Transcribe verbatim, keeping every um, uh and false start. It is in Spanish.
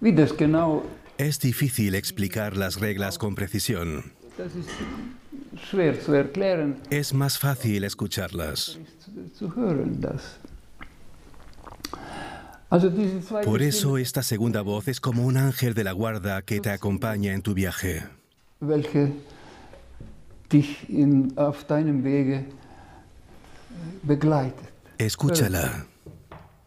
Es difícil explicar las reglas con precisión. Es más fácil escucharlas. Por eso esta segunda voz es como un ángel de la guarda que te acompaña en tu viaje. Escúchala.